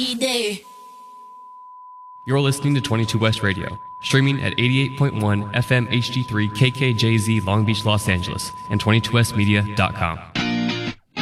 day. You're listening to 22 West Radio, streaming at 88.1 FM HD3 KKJZ Long Beach, Los Angeles, and 22westmedia.com.